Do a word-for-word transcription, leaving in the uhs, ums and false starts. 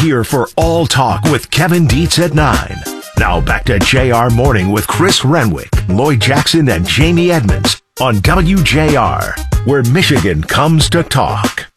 here for All Talk with Kevin Dietz at nine. Now back to J R Morning with Chris Renwick, Lloyd Jackson, and Jamie Edmonds on W J R, where Michigan comes to talk.